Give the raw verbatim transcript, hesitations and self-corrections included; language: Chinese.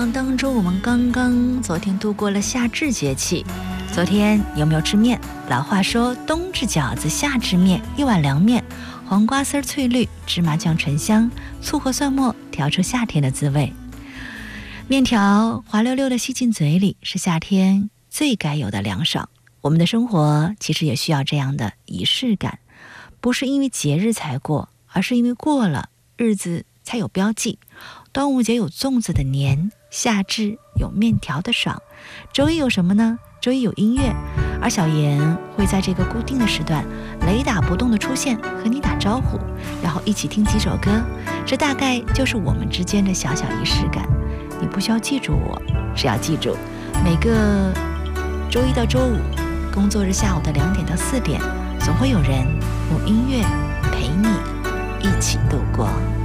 当中，我们刚刚昨天度过了夏至节气。昨天有没有吃面？老话说，冬至饺子，夏至面，一碗凉面，黄瓜丝翠绿，芝麻酱醇香，醋和蒜末调出夏天的滋味。面条滑溜溜的吸进嘴里，是夏天最该有的凉爽。我们的生活其实也需要这样的仪式感，不是因为节日才过，而是因为过了日子才有标记。端午节有粽子的黏，夏至有面条的爽，周一有什么呢？周一有音乐，而小妍会在这个固定的时段雷打不动的出现，和你打招呼，然后一起听几首歌。这大概就是我们之间的小小仪式感。你不需要记住我，只要记住每个周一到周五工作日下午的两点到四点，总会有人用音乐陪你一起度过。